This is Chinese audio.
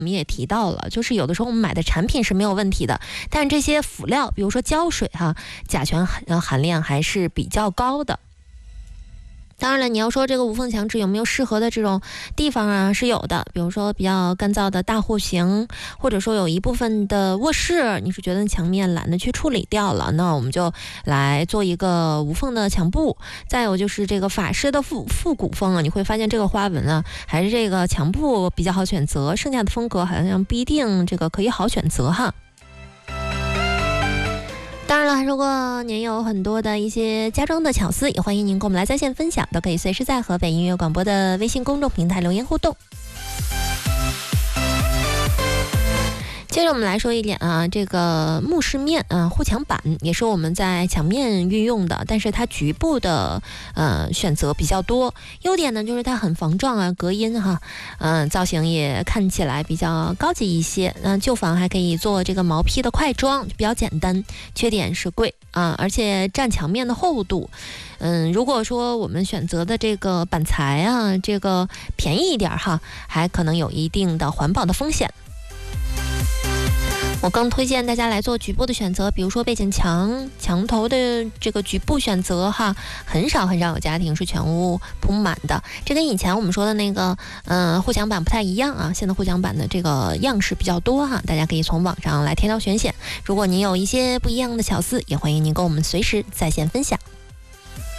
我们也提到了，就是有的时候我们买的产品是没有问题的，但这些辅料，比如说胶水甲醛含量还是比较高的。当然了，你要说这个无缝墙纸有没有适合的这种地方是有的，比如说比较干燥的大户型，或者说有一部分的卧室，你是觉得墙面懒得去处理掉了，那我们就来做一个无缝的墙布。再有就是这个法式的复古风你会发现这个花纹还是这个墙布比较好选择，剩下的风格好像不一定这个可以好选择当然了，如果您有很多的一些家装的巧思，也欢迎您跟我们来在线分享，都可以随时在河北音乐广播的微信公众平台留言互动。接着我们来说一点这个木饰面护墙板也是我们在墙面运用的，但是它局部的选择比较多。优点呢就是它很防撞隔音造型也看起来比较高级一些。旧房还可以做这个毛坯的快装，就比较简单。缺点是贵而且占墙面的厚度。如果说我们选择的这个板材这个便宜一点还可能有一定的环保的风险。我更推荐大家来做局部的选择，比如说背景墙头的这个局部选择很少有家庭是全屋铺满的，这跟以前我们说的那个护墙板不太一样现在护墙板的这个样式比较多大家可以从网上来挑挑选选。如果您有一些不一样的巧思，也欢迎您跟我们随时在线分享。